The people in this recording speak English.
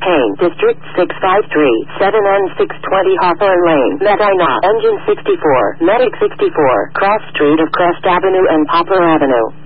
Champaign, District 653, 7N620 Hawthorne Lane, Medina, Engine 64, Medic 64, Cross Street of Crest Avenue and Poplar Avenue.